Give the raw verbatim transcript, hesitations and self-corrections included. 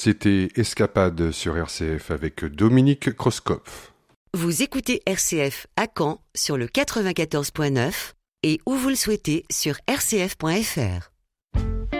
C'était Escapade sur R C F avec Dominique Kroskopf. Vous écoutez R C F à Caen sur le quatre-vingt-quatorze point neuf et où vous le souhaitez sur r c f point f r.